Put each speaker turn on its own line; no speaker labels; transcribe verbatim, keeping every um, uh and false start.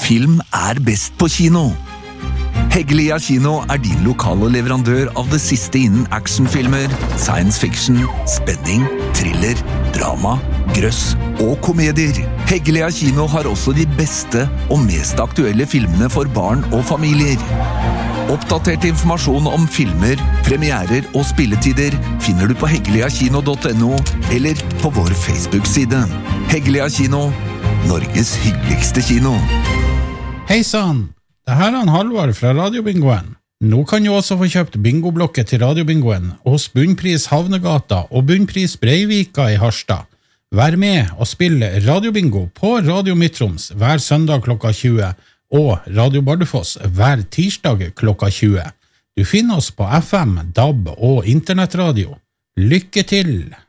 Film er best på kino. Heggelia Kino er din lokale leverandør av det siste innen actionfilmer, science fiction, spenning, thriller, drama, grøss og komedier. Heggelia Kino har også de beste og mest aktuelle filmene for barn og familier. Oppdatert informasjon om filmer, premierer og spilletider finner du på heggeliakino punktum no eller på vår Facebook-side. Heggelia Kino, Norges hyggeligste kino.
Hei sann! Det her er en Halvard fra Radiobingoen. Nå kan du også få kjøpt bingoblokket til Radiobingoen hos Bunnpris Havnegata og Bunnpris Breivika i Harstad. Vær med og spill Radiobingo på Radio Midtroms hver søndag klokka tjue og Radio Bardufoss hver tirsdag klokka tjue. Du finner oss på F M, D A B og internettradio. Lykke til!